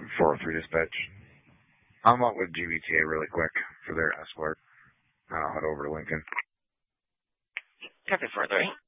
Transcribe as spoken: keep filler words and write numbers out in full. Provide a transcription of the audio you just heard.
four oh three dispatch. I'm up with G B T A really quick for their escort. I'll head over to Lincoln. Copy four oh three.